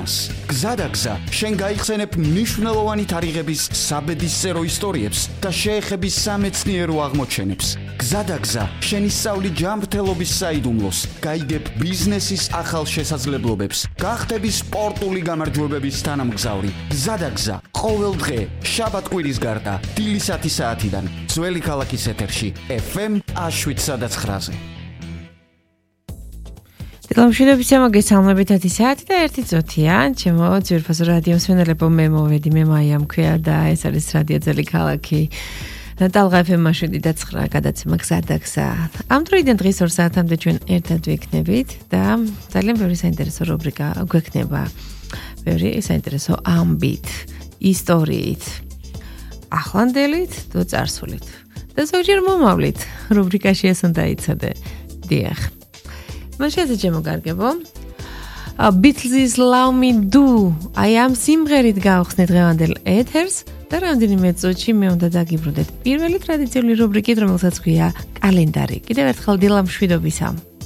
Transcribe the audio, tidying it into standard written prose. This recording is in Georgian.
თემას. გზა და გზა, შენ გაიხსენებ მნიშვნელოვანი თარიღების საბედისწერო ისტორიებს და შეეხების სამეცნიერო აღმოჩენებს. გზა და გზა, შენ ისწავლი ჯანმრთელობის საიდუმლოს, გაიგებ ბიზნესის ახალ შესაძლებლობებს, გახდები სპორტული გამარჯვებების თანამგზავრი. გზა და გზა, ყოველ დღე, შაბათ-კვირის გარდა, დილის 10 საათიდან, ძველი ქალაქის ეთერში, FM 107.9-ზე. დილამშვიდობის მოგესალმებით 10 საათი და 1 წუთია. ჩემო ძვირფასო რადიო მსმენელებო, მე მოვედი, მე მაია მქვია და ეს არის რადიო ძველი ქალაქი. ტალღა FM 107.9 გადაცემა გზა და გზა. ამ დროიდან დღის 2 საათამდე ჩვენ ერთად ვიქნებით და ძალიან ბევრი საინტერესო რუბრიკა გვექნება. ბევრი საინტერესო ამბით, ისტორიით, ახლანდელით თუ წარსულით. და ზოგჯერ მომავლით რუბრიკაში ეს უნდა იცოდე. დიახ. მაშინ ეს შემოგარგებო. Beatles Love Me Do. აი ამ სიმღერით გავხსნით დღევანდელ ეთერს და რამდენიმე წუთში მე უნდა დაგიბრუნდეთ პირველი ტრადიციული რუბრიკით, რომელსაც ქვია კალენდარი. კიდევ ერთხელ დილამშვიდობისა.